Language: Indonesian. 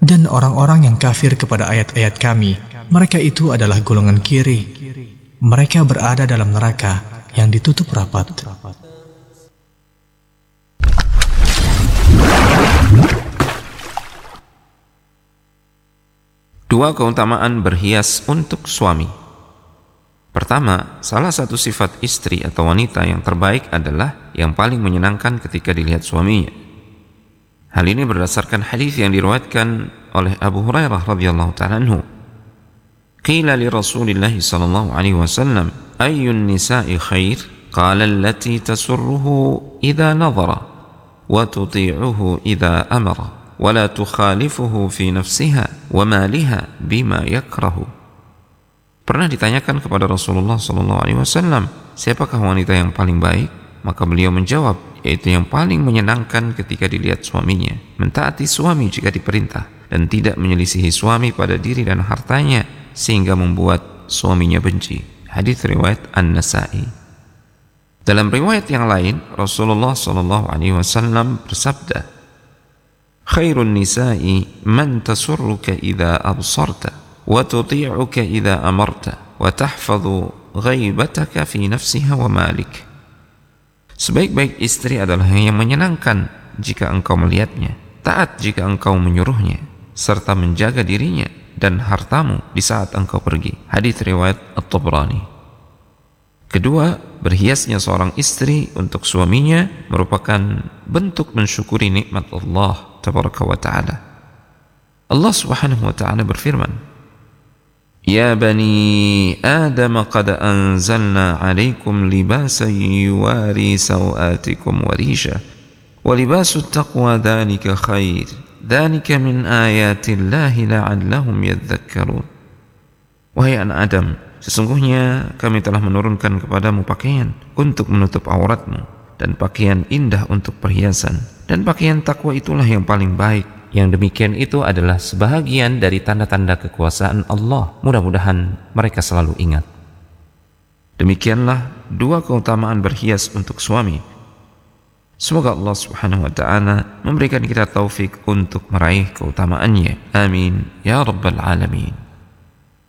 Dan orang-orang yang kafir kepada ayat-ayat kami, mereka itu adalah golongan kiri. Mereka berada dalam neraka yang ditutup rapat. Dua keutamaan berhias untuk suami. Pertama, salah satu sifat istri atau wanita yang terbaik adalah yang paling menyenangkan ketika dilihat suaminya. Hal ini berdasarkan hadis yang diriwayatkan oleh Abu Hurairah radhiyallahu ta'ala anhu. Qila li Rasulillah sallallahu alaihi wasallam, ayyun nisa'i khair? Qala allati tasurruhu idza nadhara wa tuti'uhu idza amara wa la tukhalifuhu fi nafsiha wa maliha bima yakrahu. Pernah ditanyakan kepada Rasulullah sallallahu alaihi wasallam, siapakah wanita yang paling baik? Maka beliau menjawab, yaitu yang paling menyenangkan ketika dilihat suaminya, mentaati suami jika diperintah, dan tidak menyelisihi suami pada diri dan hartanya sehingga membuat suaminya benci. Hadis riwayat An-Nasa'i. Dalam riwayat yang lain, Rasulullah sallallahu alaihi wasallam bersabda, khairun nisa'i man tasurruka idza absarta wa tuti'uka idza amarta wa tahfadhu ghaibataka fi nafsiha wa malik. Sebaik-baik istri adalah yang menyenangkan jika engkau melihatnya, taat jika engkau menyuruhnya, serta menjaga dirinya dan hartamu di saat engkau pergi. Hadits riwayat At-Tabrani. Kedua, berhiasnya seorang istri untuk suaminya merupakan bentuk mensyukuri nikmat Allah Tabaraka wa Ta'ala. Allah Subhanahu wa Ta'ala berfirman, Ya bani Adam qad anzalna alaikum libasan yuwari sawatikum wa risha wa libasut taqwa dhalika khair dhalika min ayatillahi la'allahum yadhakkarun. Wahai anak Adam, sesungguhnya kami telah menurunkan kepadamu pakaian untuk menutup auratmu dan pakaian indah untuk perhiasan, dan pakaian takwa itulah yang paling baik. Yang demikian itu adalah sebahagian dari tanda-tanda kekuasaan Allah. Mudah-mudahan mereka selalu ingat. Demikianlah dua keutamaan berhias untuk suami. Semoga Allah Subhanahu wa Ta'ala memberikan kita taufik untuk meraih keutamaannya. Amin ya rabbal alamin.